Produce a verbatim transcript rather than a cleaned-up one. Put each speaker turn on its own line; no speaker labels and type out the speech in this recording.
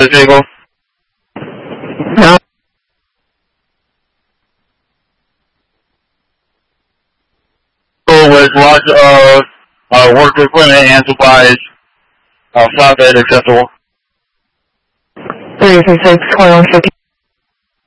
the vehicle?
No.
With large uh, uh, work equipment and supplies, uh, flatbed acceptable.
three three six, twenty-one fifty.